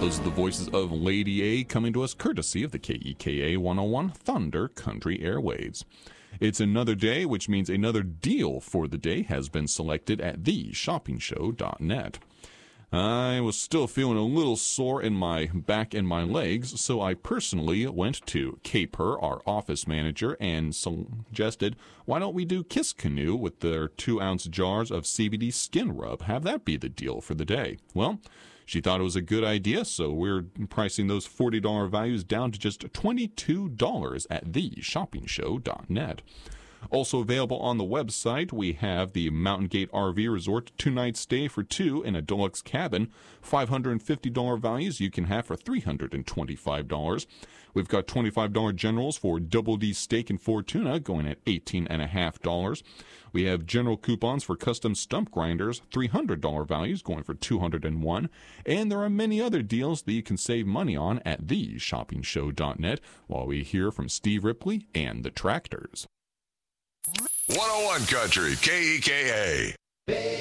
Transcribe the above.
Those are the voices of Lady A coming to us courtesy of the KEKA 101 Thunder Country Airwaves. It's another day, which means another deal for the day has been selected at theshoppingshow.net. I was still feeling a little sore in my back and my legs, so I personally went to Caper, our office manager, and suggested, why don't we do Kiss Canoe with their 2-ounce jars of CBD skin rub? Have that be the deal for the day. Well, she thought it was a good idea, so we're pricing those $40 values down to just $22 at theshoppingshow.net. Also available on the website, we have the Mountain Gate RV Resort 2-night stay for 2 in a deluxe cabin. $550 values you can have for $325. We've got $25 generals for Double D steak and 4 tuna going at $18.50. We have general coupons for custom stump grinders, $300 values going for $201. And there are many other deals that you can save money on at theshoppingshow.net while we hear from Steve Ripley and the Tractors. 101 Country, KEKA.